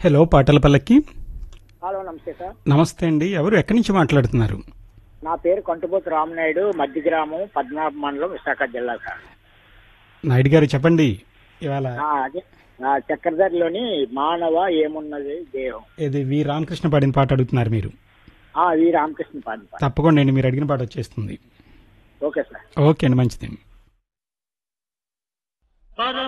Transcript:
Hello పాటల పల్లకి. Hello, నమస్తే సార్. నమస్తే అండి. ఎవరు ఎక్కడి నుంచి మాట్లాడుతున్నారు? నా పేరు కొంటపోతు రామనాయుడు, మధ్య గ్రామం, పద్మనాభ మండలం, విశాఖ జిల్లా సార్. నాయుడు గారు చెప్పండి. ఇవాళ అదే చక్రధరలోని మానవ ఏమున్నది దేహం. ఇది వి రామకృష్ణ పాడిన పాట అడుగుతున్నారు మీరు. వి రామకృష్ణ పాడిన. తప్పకుండా అండి, మీరు అడిగిన పాట వచ్చేస్తుంది. Okay sir. ఓకే అండి, మంచిది.